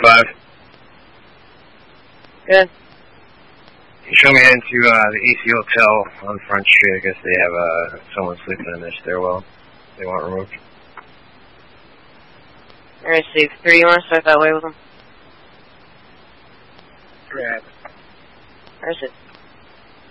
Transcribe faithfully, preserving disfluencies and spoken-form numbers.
five. Good. Show me into uh, the A C Hotel on Front Street. I guess they have uh, someone sleeping in their stairwell. They want removed. Alright, Steve. Three, you want to start that way with them? Yeah. Where is it?